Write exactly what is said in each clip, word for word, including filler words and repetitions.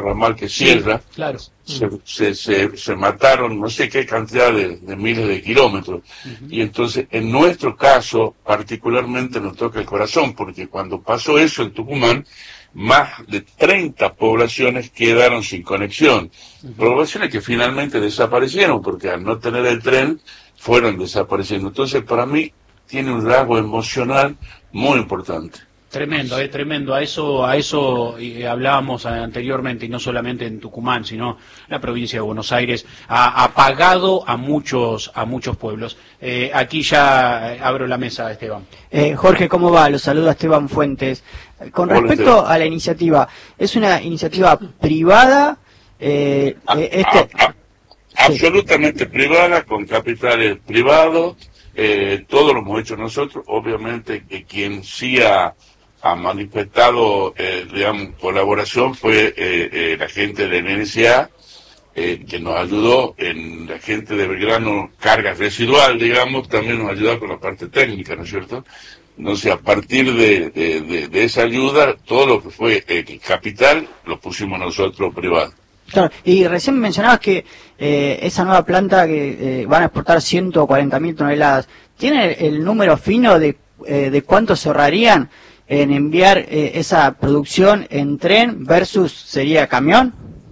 ramal que cierra, sí, claro. se, se, se, se mataron no sé qué cantidad de, de miles de kilómetros. Uh-huh. Y entonces, en nuestro caso, particularmente nos toca el corazón, porque cuando pasó eso en Tucumán, más de treinta poblaciones quedaron sin conexión. Uh-huh. Poblaciones que finalmente desaparecieron, porque al no tener el tren, fueron desapareciendo. Entonces, para mí, tiene un rasgo emocional muy importante. Tremendo, es eh, tremendo. A eso, a eso eh, hablábamos anteriormente, y no solamente en Tucumán, sino la provincia de Buenos Aires ha apagado a muchos, a muchos pueblos. Eh, aquí ya abro la mesa, Esteban. Eh, Jorge, ¿cómo va? Los saluda Esteban Fuentes. Con Hola, respecto Esteban. a la iniciativa, ¿es una iniciativa privada? Eh, a, este... a, a, absolutamente sí. Privada, con capitales privados. Eh, todo lo hemos hecho nosotros. Obviamente que quien sí ha ha manifestado, eh, digamos, colaboración fue eh, eh, la gente de N N C A, eh, que nos ayudó, en la gente de Belgrano Carga Residual, digamos, también nos ayudó con la parte técnica, ¿no es cierto? No sé, a partir de, de, de, de esa ayuda, todo lo que fue eh, capital, lo pusimos nosotros privado. Claro, y recién mencionabas que eh, esa nueva planta que eh, van a exportar ciento cuarenta mil toneladas, ¿tiene el número fino de, eh, de cuánto se ahorrarían en enviar eh, esa producción en tren versus sería camión?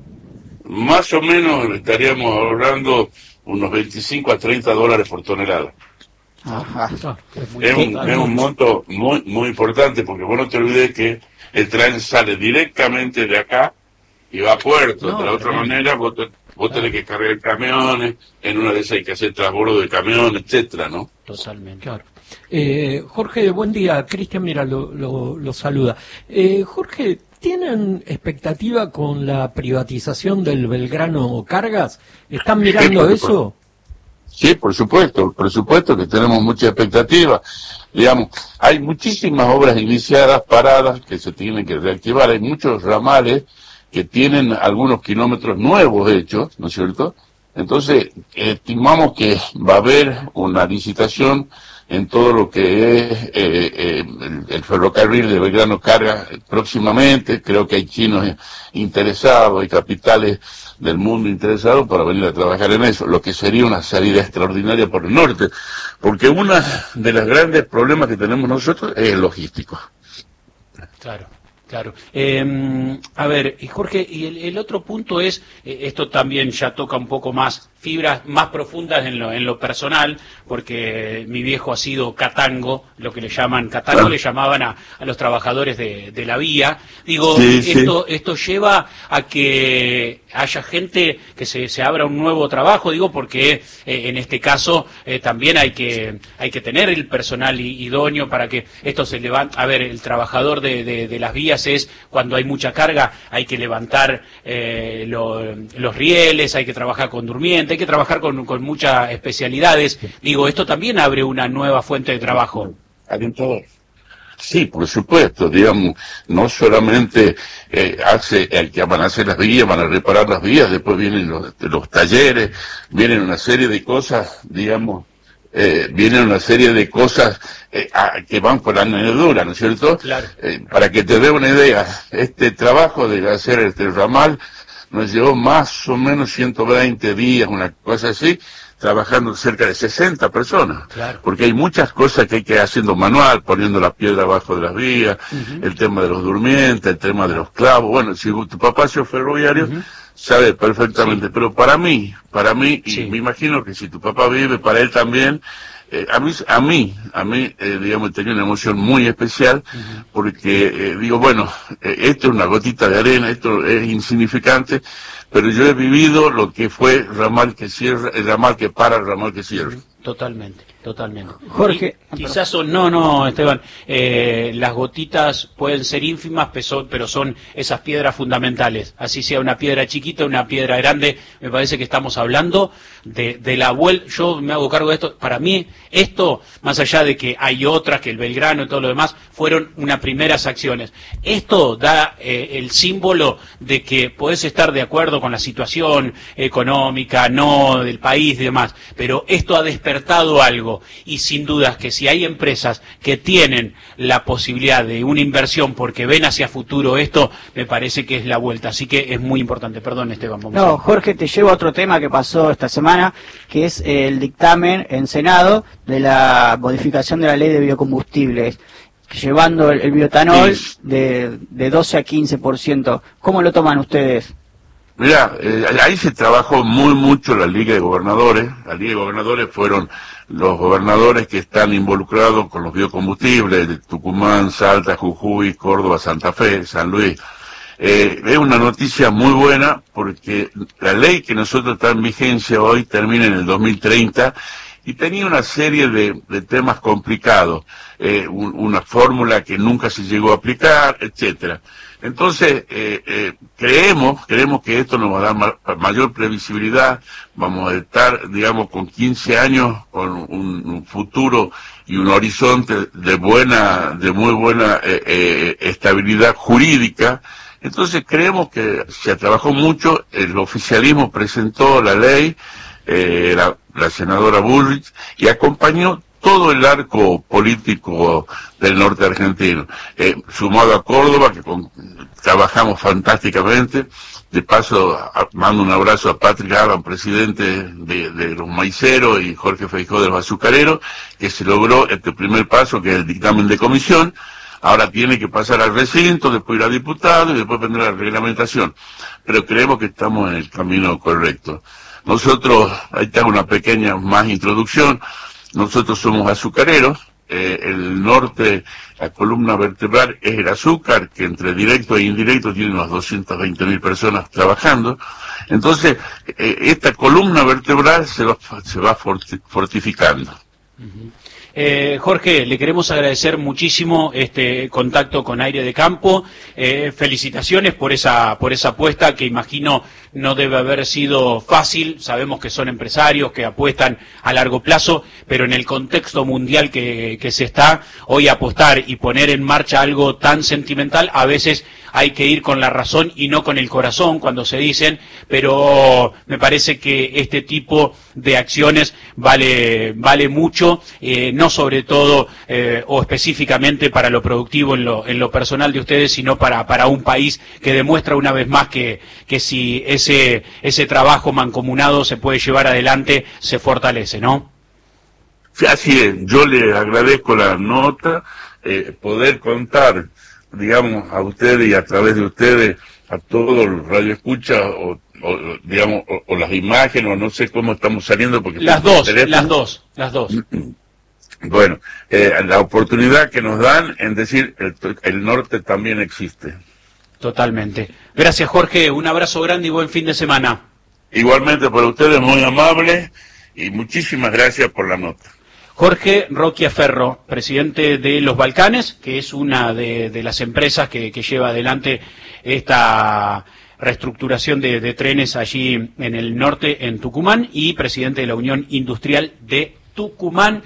Más o menos estaríamos ahorrando unos veinticinco a treinta dólares por tonelada. Ajá. Es un, es un monto muy muy importante, porque vos no te olvides que el tren sale directamente de acá y va a puerto. No, de la otra no. manera vos, te, vos tenés que cargar camiones, en una de esas hay que hacer transbordo de camión, etcétera, ¿no? Totalmente. Claro. Eh, Jorge, buen día. Cristian, mira, lo, lo, lo saluda. Eh, Jorge, ¿tienen expectativa con la privatización del Belgrano Cargas? ¿Están mirando sí, eso? Sí, por supuesto, por supuesto que tenemos mucha expectativa. Digamos, hay muchísimas obras iniciadas, paradas, que se tienen que reactivar. Hay muchos ramales que tienen algunos kilómetros nuevos hechos, ¿no es cierto? Entonces, estimamos que va a haber una licitación en todo lo que es eh, eh, el, el ferrocarril de Belgrano Cargas próximamente. Creo que hay chinos interesados, hay capitales del mundo interesados para venir a trabajar en eso, lo que sería una salida extraordinaria por el norte, porque uno de los grandes problemas que tenemos nosotros es el logístico. Claro. Claro. Eh, a ver, Jorge, y el, el otro punto es, eh, esto también ya toca un poco más, fibras más profundas en lo, en lo personal, porque mi viejo ha sido catango, lo que le llaman catango, ah. le llamaban a, a los trabajadores de, de la vía. Digo, sí, esto, sí. esto lleva a que haya gente que se, se abra un nuevo trabajo, digo, porque eh, en este caso eh, también hay que, hay que tener el personal idóneo para que esto se levante. A ver, el trabajador de, de, de las vías es cuando hay mucha carga, hay que levantar eh, lo, los rieles, hay que trabajar con durmiente, hay que trabajar con, con muchas especialidades. Digo, esto también abre una nueva fuente de trabajo. Sí, por supuesto, digamos, no solamente eh, hace el que van a hacer las vías, van a reparar las vías, después vienen los, los talleres, vienen una serie de cosas, digamos, Eh, vienen una serie de cosas eh, a, que van por la añadidura, ¿no es cierto? Claro. Eh, para que te dé una idea, este trabajo de hacer este ramal nos llevó más o menos ciento veinte días, una cosa así, trabajando cerca de sesenta personas. Claro. Porque hay muchas cosas que hay que ir haciendo manual, poniendo la piedra abajo de las vías, uh-huh. el tema de los durmientes, el tema de los clavos. Bueno, si tu papá es ferroviario, uh-huh. sabe perfectamente, sí. pero para mí, para mí, sí. y me imagino que si tu papá vive, para él también, eh, a mí, a mí, a mí, eh, digamos, tenía una emoción muy especial, uh-huh. porque, eh, digo, bueno, eh, esto es una gotita de arena, esto es insignificante, pero yo he vivido lo que fue ramal que cierra, el ramal que para, el ramal que cierra. Totalmente, totalmente. Jorge. Y, quizás son, no, no, Esteban, eh, las gotitas pueden ser ínfimas, pero son esas piedras fundamentales. Así sea una piedra chiquita, una piedra grande, me parece que estamos hablando de, de la vuelta. Yo me hago cargo de esto. Para mí, esto, más allá de que hay otras, que el Belgrano y todo lo demás, fueron unas primeras acciones. Esto da eh, el símbolo de que podés estar de acuerdo con la situación económica, no del país y demás, pero esto ha despertado acertado algo, y sin dudas que si hay empresas que tienen la posibilidad de una inversión porque ven hacia futuro esto, me parece que es la vuelta, así que es muy importante. Perdón, Esteban. Vamos no, a... Jorge, te llevo a otro tema que pasó esta semana, que es el dictamen en Senado de la modificación de la ley de biocombustibles, llevando el, el bioetanol sí. de, de doce a quince por ciento. ¿Cómo lo toman ustedes? Mirá, eh, ahí se trabajó muy mucho la Liga de Gobernadores. La Liga de Gobernadores fueron los gobernadores que están involucrados con los biocombustibles de Tucumán, Salta, Jujuy, Córdoba, Santa Fe, San Luis. Eh, es una noticia muy buena porque la ley que nosotros está en vigencia hoy termina en el dos mil treinta y tenía una serie de, de temas complicados, eh, un, una fórmula que nunca se llegó a aplicar, etcétera. Entonces, eh, eh, creemos, creemos que esto nos va a dar ma mayor previsibilidad, vamos a estar, digamos, con quince años, con un, un futuro y un horizonte de buena, de muy buena eh, eh, estabilidad jurídica. Entonces, creemos que se trabajó mucho, el oficialismo presentó la ley, eh, la, la senadora Bullrich, y acompañó todo el arco político del norte argentino, eh, sumado a Córdoba, que con, trabajamos fantásticamente. De paso, a, mando un abrazo a Patrick Alban, presidente de, de los maiceros, y Jorge Feijó de los azucareros, que se logró este primer paso, que es el dictamen de comisión. Ahora tiene que pasar al recinto, después ir a diputados y después vendrá la reglamentación. Pero creemos que estamos en el camino correcto. Nosotros, ahí está una pequeña más introducción. Nosotros somos azucareros, eh, el norte, la columna vertebral es el azúcar, que entre directo e indirecto tiene unas doscientas veinte mil personas trabajando. Entonces, eh, esta columna vertebral se va, se va fortificando. Uh-huh. Eh, Jorge, le queremos agradecer muchísimo este contacto con Aire de Campo. Eh, felicitaciones por esa por esa apuesta que imagino no debe haber sido fácil. Sabemos que son empresarios que apuestan a largo plazo, pero en el contexto mundial que, que se está, hoy apostar y poner en marcha algo tan sentimental, a veces hay que ir con la razón y no con el corazón cuando se dicen, pero me parece que este tipo de acciones vale vale mucho, eh, no sobre todo eh, o específicamente para lo productivo en lo, en lo personal de ustedes, sino para, para un país que demuestra una vez más que, que si ese, ese trabajo mancomunado se puede llevar adelante, se fortalece, ¿no? Sí, así es. Yo le agradezco la nota, eh, poder contar, digamos, a ustedes y a través de ustedes, a todos los radioescuchas, o, o digamos, o, o las imágenes, o no sé cómo estamos saliendo, porque... Las dos, las dos, las dos. Bueno, eh, la oportunidad que nos dan en decir, el, el norte también existe. Totalmente. Gracias, Jorge, un abrazo grande y buen fin de semana. Igualmente para ustedes, muy amables, y muchísimas gracias por la nota. Jorge Roquiaferro, presidente de Los Balcanes, que es una de, de las empresas que, que lleva adelante esta reestructuración de, de trenes allí en el norte, en Tucumán, y presidente de la Unión Industrial de Tucumán.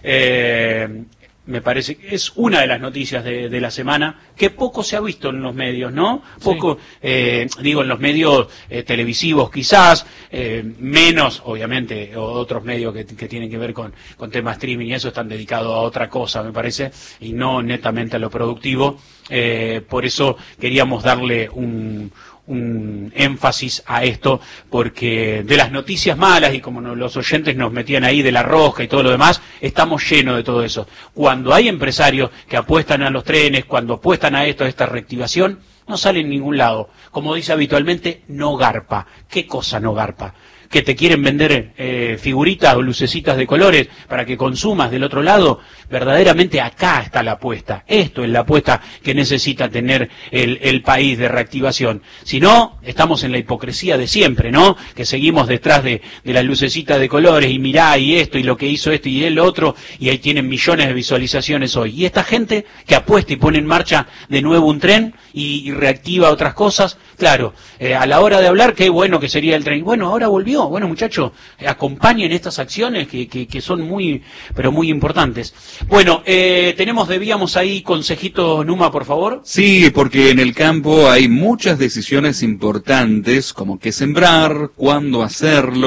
Eh, me parece que es una de las noticias de, de la semana, que poco se ha visto en los medios, ¿no? Poco, sí. eh, digo, en los medios eh, televisivos quizás, eh, menos, obviamente, otros medios que, que tienen que ver con, con temas streaming y eso están dedicados a otra cosa, me parece, y no netamente a lo productivo. Eh, por eso queríamos darle un... un énfasis a esto, porque de las noticias malas, y como los oyentes nos metían ahí de la rosca y todo lo demás, estamos llenos de todo eso. Cuando hay empresarios que apuestan a los trenes, cuando apuestan a esto, a esta reactivación, no sale en ningún lado. Como dice habitualmente, no garpa. ¿Qué cosa no garpa? Que te quieren vender eh, figuritas o lucecitas de colores para que consumas del otro lado. Verdaderamente acá está la apuesta. Esto es la apuesta que necesita tener el, el país de reactivación. Si no, estamos en la hipocresía de siempre, ¿no? Que seguimos detrás de, de las lucecitas de colores y mirá y esto y lo que hizo esto y el otro, y ahí tienen millones de visualizaciones hoy. Y esta gente que apuesta y pone en marcha de nuevo un tren y, y reactiva otras cosas, claro, eh, a la hora de hablar, qué bueno que sería el tren. Bueno, ahora volvió. Bueno, muchachos, acompañen estas acciones que, que, que son muy, pero muy importantes. Bueno, eh, tenemos, debíamos ahí, consejito Numa, por favor. Sí, porque en el campo hay muchas decisiones importantes, como qué sembrar, cuándo hacerlo,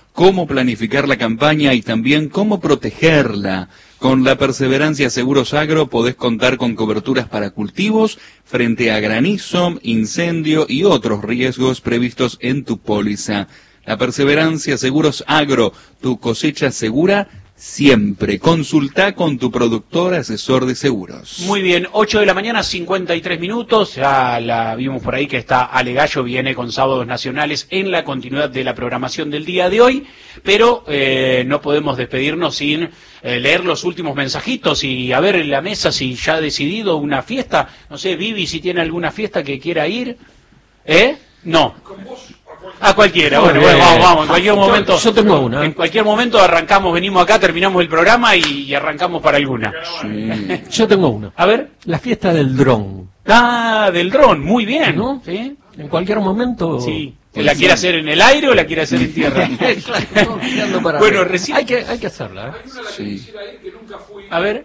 cómo planificar la campaña y también cómo protegerla. Con la Perseverancia Seguros Agro podés contar con coberturas para cultivos frente a granizo, incendio y otros riesgos previstos en tu póliza. La Perseverancia Seguros Agro, tu cosecha segura siempre. Consulta con tu productor asesor de seguros. Muy bien, ocho de la mañana, cincuenta y tres minutos. Ya la vimos por ahí que está Ale Gallo, viene con Sábados Nacionales en la continuidad de la programación del día de hoy, pero eh, no podemos despedirnos sin eh, leer los últimos mensajitos y a ver en la mesa si ya ha decidido una fiesta. No sé, Vivi, si tiene alguna fiesta que quiera ir. ¿Eh? No. A cualquiera, bueno, bueno, vamos, vamos, en cualquier momento. Yo, yo tengo una. En cualquier momento arrancamos, venimos acá, terminamos el programa y, y arrancamos para alguna. Sí. Yo tengo una. A ver. La fiesta del dron. Ah, del dron, muy bien. ¿No? ¿Sí? En cualquier momento. Sí. ¿La quiere hacer en el aire o la quiere hacer en tierra? Claro, no, tirando para Bueno, arriba. recién. Hay que, hay que hacerla, ¿eh? Sí. A ver.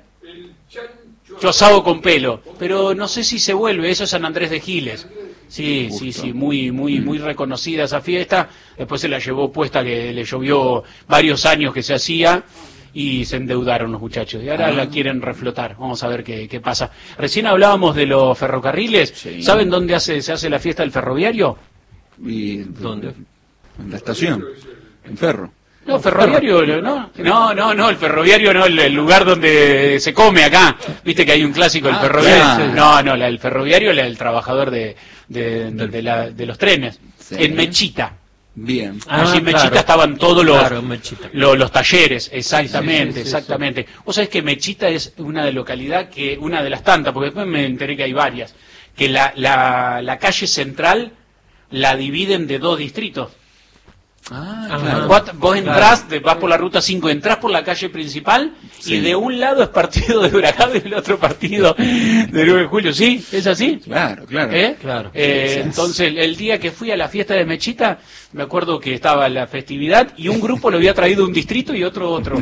Yo asado con pelo, pero no sé si se vuelve, eso es San Andrés de Giles. Sí, sí, sí, muy, muy, muy reconocida esa fiesta. Después se la llevó puesta, que le llovió varios años que se hacía y se endeudaron los muchachos. Y ahora Ah. la quieren reflotar. Vamos a ver qué, qué pasa. Recién hablábamos de los ferrocarriles. Sí. ¿Saben dónde hace, se hace la fiesta del ferroviario? Y, ¿Dónde? En la estación, en Ferro. No, ferroviario, ¿no? No, no, no, el ferroviario no, el, el lugar donde se come acá. Viste que hay un clásico, el Ah, ferroviario. claro. No, no, la, el ferroviario es el trabajador de, de, de, de la, de los trenes. Sí. En Mechita. Bien. Ah, Allí en Mechita claro. estaban todos los, Claro, en Mechita. lo- los talleres, exactamente, Sí, sí, sí, exactamente. Vos sabés que Mechita es una de localidad que, una de las tantas, porque después me enteré que hay varias, que la, la, la calle central la dividen de dos distritos. Ah, Ah, claro. Vos, vos Claro. entrás, te vas por la ruta cinco, entrás por la calle principal Sí. y de un lado es partido de Huracán y del otro partido de nueve de julio. ¿Sí? ¿Es así? Claro, claro. ¿Eh? Claro. Eh, Sí. entonces, el día que fui a la fiesta de Mechita, me acuerdo que estaba la festividad y un grupo lo había traído un distrito y otro otro.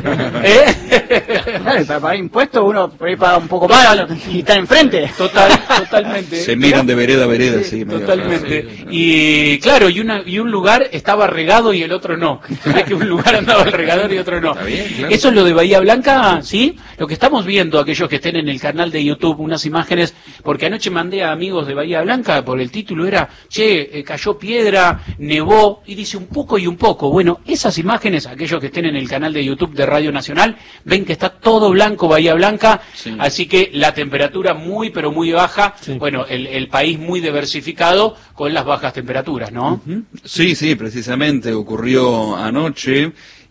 ¿Eh? Claro, y para pagar impuestos uno por ahí paga un poco más y está enfrente. Total, totalmente. Se miran de vereda a vereda, sí, medio Totalmente. raro, sí. Y claro, y, una, y un lugar estaba regado y el otro no. Es que un lugar andaba el regador y otro no. Está bien, claro. Eso es lo de Bahía Blanca, ¿sí? Lo que estamos viendo, aquellos que estén en el canal de YouTube, unas imágenes, porque anoche mandé a amigos de Bahía Blanca, por el título era, che, eh, cayó piedra, nevó, y dice un poco y un poco. Bueno, esas imágenes, aquellos que estén en el canal de YouTube de Radio Nacional, ven que está todo blanco Bahía Blanca, Sí. así que la temperatura muy, pero muy baja, Sí. bueno, el, el país muy diversificado con las bajas temperaturas, ¿no? Sí, sí, precisamente ocurrió anoche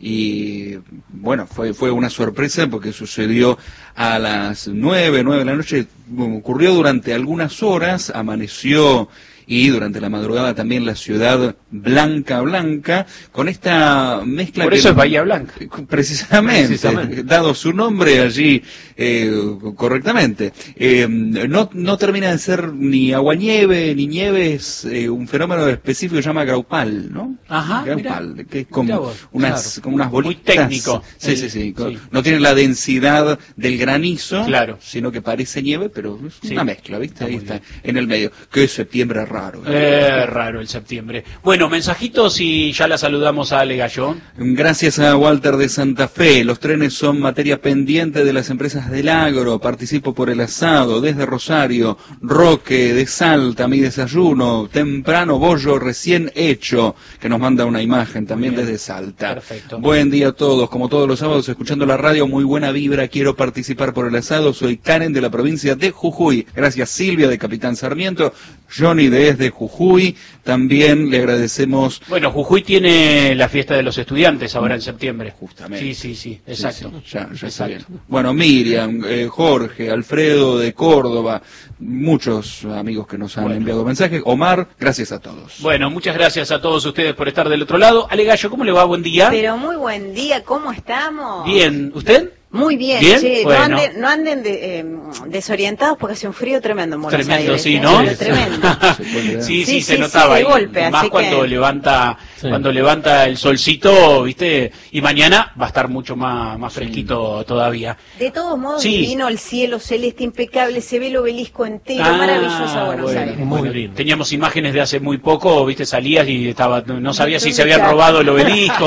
y bueno, fue fue una sorpresa porque sucedió a las nueve, nueve de la noche, ocurrió durante algunas horas, amaneció y durante la madrugada también la ciudad blanca, blanca, con esta mezcla Por que... eso es Bahía Blanca. Precisamente, Precisamente. dado su nombre allí eh, correctamente. Eh, no, no termina de ser ni aguanieve ni nieve, es eh, un fenómeno específico que se llama graupal, ¿no? Ajá, Graupal, que es Mirá como vos, unas, claro. como unas Muy bolitas. técnico. Sí, Sí, sí, sí, sí. No tiene la densidad del granizo, Claro. sino que parece nieve, pero es Sí. una mezcla, ¿viste? Está Ahí muy está, en el medio. Que es septiembre raro. Eh, raro el septiembre. Bueno, mensajitos y ya la saludamos a Ale Gallo. Gracias a Walter de Santa Fe, los trenes son materia pendiente de las empresas del agro, participo por el asado, desde Rosario, Roque, de Salta, mi desayuno, temprano bollo recién hecho, que nos manda una imagen también bien. desde Salta. Perfecto. Buen día a todos, como todos los sábados escuchando la radio, muy buena vibra, quiero participar por el asado, soy Karen de la provincia de Jujuy, gracias Silvia de Capitán Sarmiento, Johnny desde Jujuy, también le agradecemos... Bueno, Jujuy tiene la fiesta de los estudiantes ahora en septiembre. Justamente. Sí, sí, sí, exacto. Sí, sí, ya, ya está Exacto. bien. Bueno, Miriam, eh, Jorge, Alfredo de Córdoba, muchos amigos que nos han Bueno. enviado mensajes. Omar, gracias a todos. Bueno, muchas gracias a todos ustedes por estar del otro lado. Ale Gallo, ¿cómo le va? Buen día. Pero muy buen día, ¿cómo estamos? Bien, ¿usted? Muy bien, ¿Bien? che, Bueno. no anden, no anden de- eh, desorientados porque hace un frío tremendo en Buenos Tremendo, Aires. sí, ¿eh? ¿no? Pero tremendo. Se puede ver. sí, sí, Sí, se sí, notaba sí, de ahí. golpe, Más así cuando que- levanta sí. cuando levanta el solcito, ¿viste? Y mañana va a estar mucho más, más fresquito sí. todavía. De todos modos, sí. divino el cielo celeste impecable, se ve el obelisco entero, ah, maravillosa Buenos bueno, Aires. Muy lindo. Teníamos imágenes de hace muy poco, ¿viste? Salías y estaba, no sabía si se habían robado el obelisco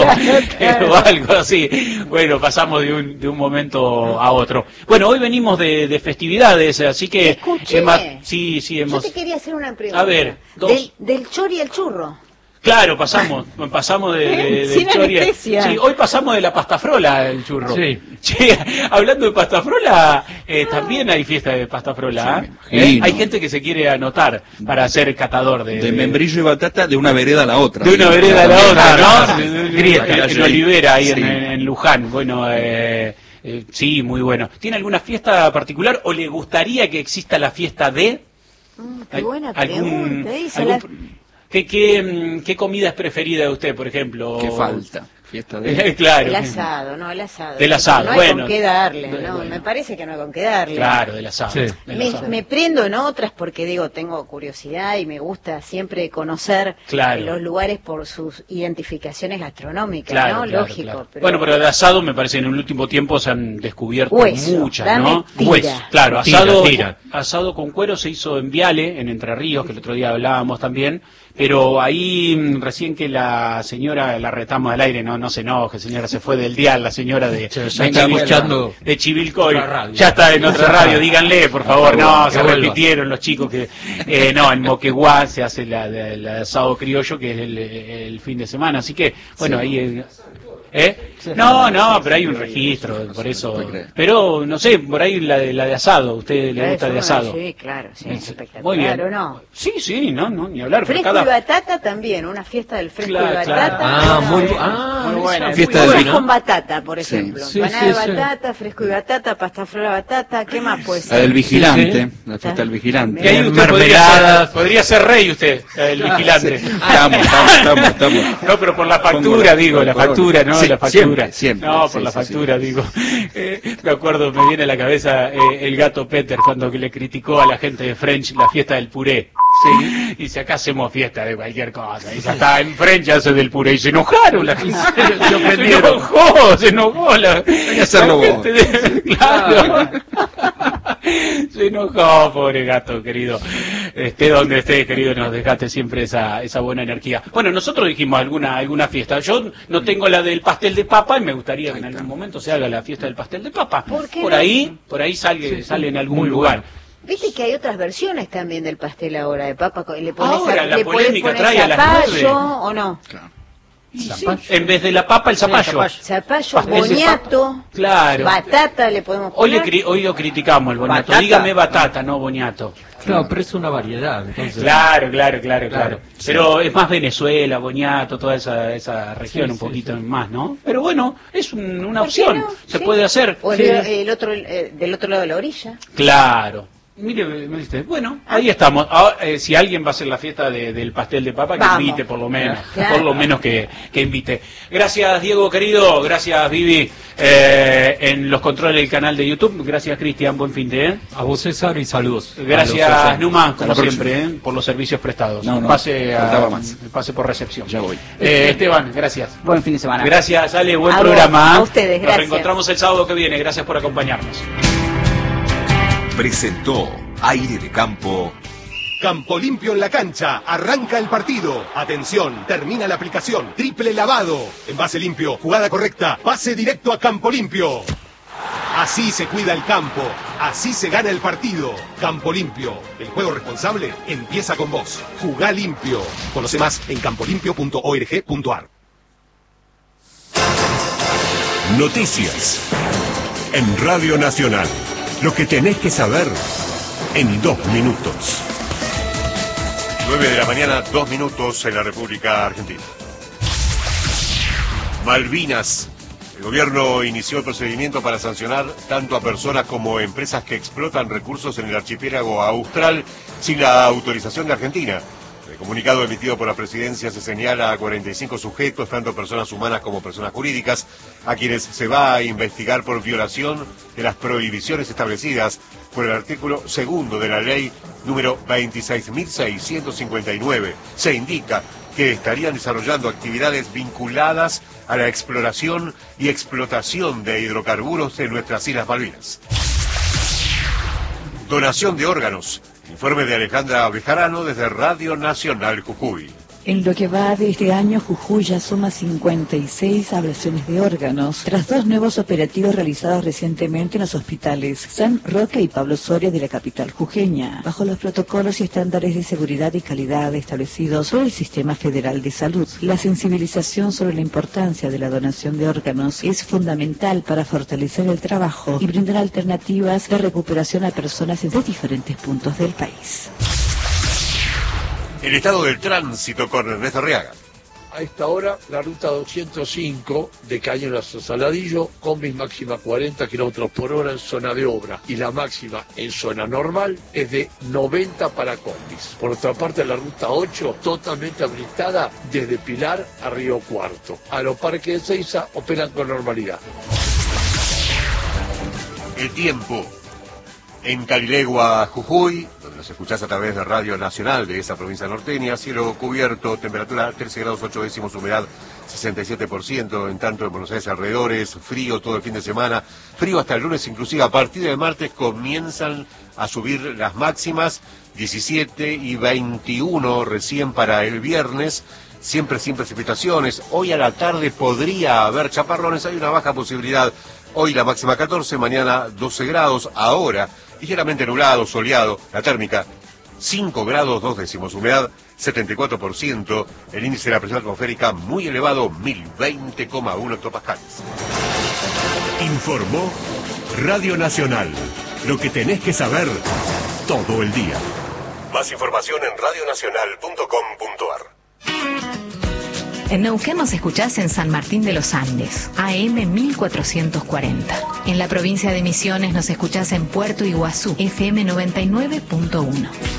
o algo así. Bueno, pasamos de un, de un momento a otro. Bueno, hoy venimos de, de festividades, así que... Escuché. Hemos, sí, sí, hemos... Yo te quería hacer una pregunta. A ver, dos. Del, del chori al churro. Claro, pasamos, pasamos de, de, de Sin chori. anestesia. Sí, hoy pasamos de la pastafrola, el churro. Sí. Che, hablando de pastafrola, eh, también hay fiesta de pastafrola. Sí, ¿eh? no. Hay gente que se quiere anotar para ser catador de... De, de membrillo y batata de una vereda a la otra. De una vereda a la otra, ¿no? Grieta, en, en Olivera, ahí sí. en, en Luján. Bueno, eh, eh, sí, muy bueno. ¿Tiene alguna fiesta particular o le gustaría que exista la fiesta de... Mm, qué buena algún, pregunta. Esa algún, la... ¿Qué, qué, ¿Qué comida es preferida de usted, por ejemplo? ¿Qué falta? Fiesta de... claro. El asado, no, el asado. Del asado, no hay bueno. con qué darle, De, ¿no? bueno. Me parece que no hay con qué darle. Claro, del asado. Sí. Del Me, asado. me prendo en otras porque, digo, tengo curiosidad y me gusta siempre conocer claro. los lugares por sus identificaciones gastronómicas, claro, ¿no? claro, Lógico. claro. Pero... Bueno, pero el asado me parece en el último tiempo se han descubierto Hueso, muchas, dame ¿no? tira. Hueso, claro, asado, Tira, tira. asado con cuero se hizo en Viale, en Entre Ríos, que el otro día hablábamos también, pero ahí mm, recién que la señora, la retamos al aire, no no se enoje, señora, se fue del dial, la señora de, Se de, está escuchando de Chivilcoy, otra radio. ya está en otra radio, díganle, por favor, no, que se vuelva. repitieron los chicos que, eh, no, en Moquegua se hace la, la, la asado criollo, que es el, el fin de semana, así que, bueno, sí. ahí... Eh, ¿Eh? No, no, pero hay un registro, por eso. Pero, no sé, por ahí la de, la de asado, ¿usted le gusta de asado? Sí, claro, sí, es espectacular. Muy bien. ¿O no? Sí, sí, no, no, ni hablar. Fresco cada... y batata también, una fiesta del fresco Claro, y batata. claro. Ah, muy, eh, ah, muy buena. Fiesta Huevos del con batata, por Sí. ejemplo. Sí, Empanada sí, de sí. batata, fresco y batata, pasta flora batata, ¿qué más puede La ser? del vigilante, Sí, sí. la fiesta del vigilante. Que ahí usted Mermeladas. podría ser, podría ser rey usted, el vigilante. Estamos, estamos, estamos, estamos. No, pero por la factura, Pongo la- digo, la corona. factura, ¿no? Sí, la factura. siempre, siempre. No, por Sí, la sí, factura, sí. digo. Eh, me acuerdo, me viene a la cabeza eh, el gato Peter cuando que le criticó a la gente de French la fiesta del puré. Sí. Y si acá hacemos fiesta de cualquier cosa. Y ya está, en French hace del puré. Y se enojaron la gente. Se, se enojó, se enojó la, Hay que hacerlo la vos. gente de- Claro. Se enojó, pobre gato, querido. Esté donde esté, querido, nos dejaste siempre esa, esa buena energía. Bueno, nosotros dijimos alguna, alguna fiesta. Yo no tengo la del pastel de papa y me gustaría que en algún momento se haga la fiesta del pastel de papa. ¿Por qué Por no? ahí, por ahí sale, sale en algún muy lugar. Viste que hay otras versiones también del pastel ahora de papa. co- Le pones, Ahora, a- la le podés polémica poner trae a las zapallo nueve. o no. Claro. Y sí, en vez de la papa, el zapallo. zapallo. Zapallo, Pastel de boniato, Claro. batata le podemos Hoy, le poner. cri- hoy lo criticamos el boniato. Batata. Dígame batata, no boniato. Claro, pero es una variedad, entonces. Claro, claro, claro, claro. Claro, Pero es más Venezuela, Boniato, toda esa, esa región Sí, un sí, poquito sí. más, ¿no? Pero bueno, es un- una ¿Por qué opción, no? se Sí. puede hacer. O el, Sí. el otro, eh, del otro lado de la orilla. Claro. Mire, me dice, bueno, ahí estamos. Ahora, eh, si alguien va a hacer la fiesta de- del pastel de papa, que Vamos. invite por lo menos, Claro. por lo menos que, que invite. Gracias, Diego, querido. Gracias, Vivi, eh, en los controles del canal de YouTube. Gracias, Cristian. Buen fin de. ¿eh? A vos, César, y saludos. A los Gracias, oyentes. Numa, como la próxima. siempre, ¿eh? por los servicios prestados. No, no, pase, a- faltaba más. pase por recepción. Ya voy. Eh, Esteban, gracias. Buen fin de semana. Gracias, Ale, buen A vos, programa. a ustedes, Nos gracias. reencontramos el sábado que viene. Gracias por acompañarnos. Presentó Aire de Campo. Campo Limpio en la cancha, arranca el partido. Atención, termina la aplicación. Triple lavado. Envase limpio, jugada correcta, pase directo a Campo Limpio. Así se cuida el campo, así se gana el partido. Campo Limpio, el juego responsable empieza con vos. Jugá limpio. Conoce más en campolimpio punto org punto ar. Noticias en Radio Nacional. Lo que tenés que saber en dos minutos. nueve de la mañana, dos minutos en la República Argentina. Malvinas. El gobierno inició el procedimiento para sancionar tanto a personas como a empresas que explotan recursos en el archipiélago austral sin la autorización de Argentina. En el comunicado emitido por la presidencia se señala a cuarenta y cinco sujetos, tanto personas humanas como personas jurídicas, a quienes se va a investigar por violación de las prohibiciones establecidas por el artículo segundo de la ley número veintiséis mil seiscientos cincuenta y nueve. Se indica que estarían desarrollando actividades vinculadas a la exploración y explotación de hidrocarburos en nuestras Islas Malvinas. Donación de órganos. Informe de Alejandra Bejarano desde Radio Nacional Jujuy. En lo que va de este año, Jujuy ya suma cincuenta y seis ablaciones de órganos, tras dos nuevos operativos realizados recientemente en los hospitales San Roque y Pablo Soria de la capital jujeña, bajo los protocolos y estándares de seguridad y calidad establecidos por el Sistema Federal de Salud. La sensibilización sobre la importancia de la donación de órganos es fundamental para fortalecer el trabajo y brindar alternativas de recuperación a personas en diferentes puntos del país. El estado del tránsito con Ernesto Arriaga. A esta hora, la ruta doscientos cinco de Cañuelas a Saladillo, combis máxima cuarenta kilómetros por hora en zona de obra y la máxima en zona normal es de noventa para combis. Por otra parte, la ruta ocho, totalmente habilitada desde Pilar a Río Cuarto. A los parques de Seiza operan con normalidad. El tiempo. En Calilegua, Jujuy, donde nos escuchás a través de Radio Nacional de esa provincia norteña, cielo cubierto, temperatura trece grados ocho décimos, humedad sesenta y siete por ciento, en tanto en Buenos Aires alrededores, frío todo el fin de semana, frío hasta el lunes, inclusive a partir del martes comienzan a subir las máximas, diecisiete y veintiuno recién para el viernes, siempre sin precipitaciones, hoy a la tarde podría haber chaparrones, hay una baja posibilidad, hoy la máxima catorce, mañana doce grados, ahora ligeramente nublado, soleado, la térmica cinco grados dos décimos, humedad setenta y cuatro por ciento, el índice de la presión atmosférica muy elevado, mil veinte coma uno hectopascales. Informó Radio Nacional, lo que tenés que saber todo el día. Más información en radio nacional punto com punto ar. En Neuquén nos escuchás en San Martín de los Andes, A M mil cuatrocientos cuarenta. En la provincia de Misiones nos escuchás en Puerto Iguazú, F M noventa y nueve punto uno.